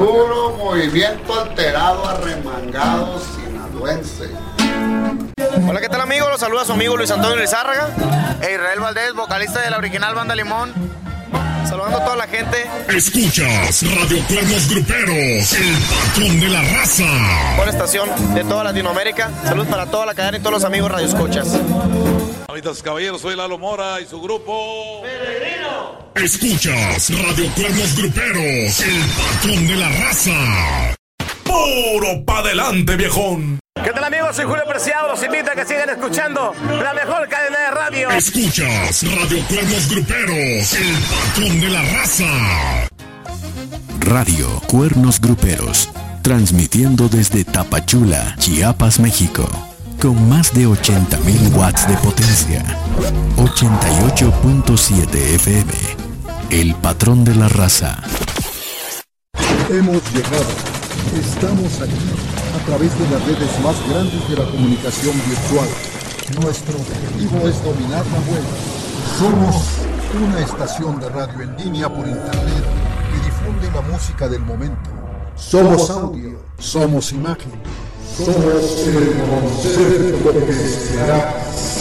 Puro movimiento alterado, arremangado, sinaloense. Hola, ¿qué tal, amigos? Los saluda su amigo Luis Antonio Lizárraga e Israel Valdés, vocalista de la original Banda Limón. Saludando a toda la gente. Escuchas Radio Cuernos Gruperos, el patrón de la raza. Buena estación de toda Latinoamérica. Salud para toda la cadena y todos los amigos radioescuchas. Amitas y caballeros, soy Lalo Mora y su grupo Peregrino. Escuchas Radio Cuernos Gruperos, el patrón de la raza. ¡Puro pa' delante, viejón! ¿Qué tal, amigos? Soy Julio Preciado. Los invito a que sigan escuchando la mejor cadena de radio. Escuchas Radio Cuernos Gruperos, el patrón de la raza. Radio Cuernos Gruperos, transmitiendo desde Tapachula, Chiapas, México, con más de 80,000 watts de potencia. 88.7 FM, el patrón de la raza. Hemos llegado. Estamos aquí a través de las redes más grandes de la comunicación virtual. Nuestro objetivo es dominar la web. Somos una estación de radio en línea por internet que difunde la música del momento. Somos audio, somos imagen, somos el concepto que se hará